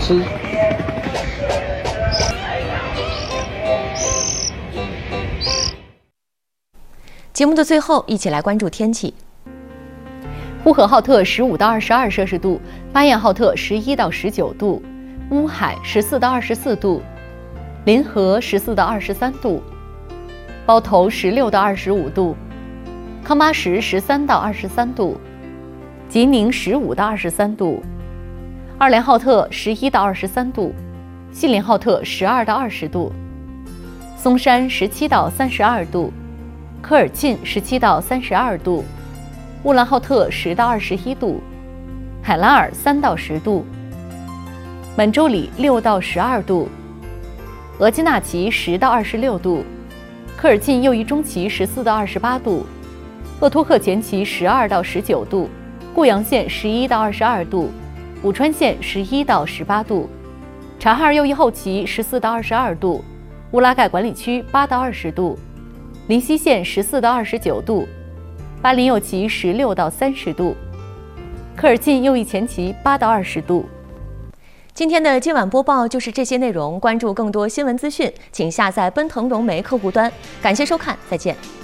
吃。 节目的最后，一起来关注天气。 呼和浩特15到22摄氏度，巴彦浩特11到19度，乌海14到24度，临河14到23度，包头16到25度，康巴什13到23度，吉宁15到23度，二连浩特11到23度，锡林浩特12到20度，松山17到32度，科尔沁17到32度，乌兰浩特10到21度，海拉尔3到10度，满洲里6到12度，额济纳旗10到26度，科尔沁右翼中旗14到28度，鄂托克前旗12到19度，固阳县11到22度，武川县11到18度，察哈尔右翼后旗14到22度，乌拉盖管理区8到20度，林西县14到29度，巴林右旗16到30度，科尔沁右翼前旗8到20度。 今天的今晚播报就是这些内容，关注更多新闻资讯，请下载奔腾融媒客户端。感谢收看，再见。